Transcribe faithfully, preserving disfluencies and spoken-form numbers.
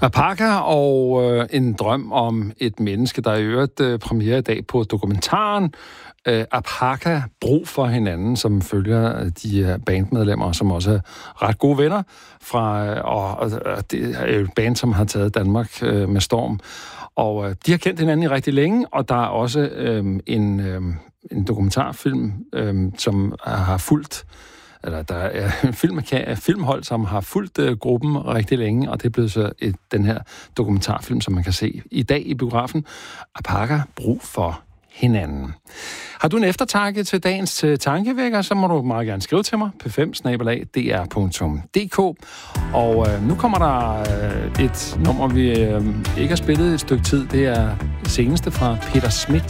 Apaka og øh, en drøm om et menneske, der i øvrigt øh, premiere i dag på dokumentaren øh, Apaka, brug for hinanden, som følger de her bandmedlemmer, som også er ret gode venner fra, øh, og, og det er jo et band, som har taget Danmark øh, med storm. Og øh, de har kendt hinanden i rigtig længe, og der er også øh, en, øh, en dokumentarfilm, øh, som har fulgt eller der er en film, filmhold, som har fulgt uh, gruppen rigtig længe, og det er blevet så et, den her dokumentarfilm, som man kan se i dag i biografen. Apaka, brug for hinanden. Har du en eftertanke til dagens uh, tankevækker, så må du meget gerne skrive til mig, p fem snabel-a d r punktum d k. Og uh, nu kommer der uh, et nummer, vi uh, ikke har spillet et stykke tid. Det er seneste fra Peter Schmidt.